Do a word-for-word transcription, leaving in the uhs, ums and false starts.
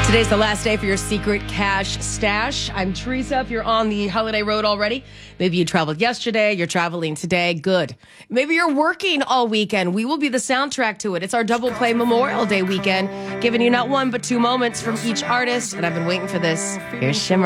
Today's the last day for your secret cash stash. I'm Teresa. If you're on the holiday road already, maybe you traveled yesterday, you're traveling today, good. Maybe you're working all weekend. We will be the soundtrack to it. It's our double play Memorial Day weekend, giving you not one but two moments from each artist. And I've been waiting for this. Here's Shimmer.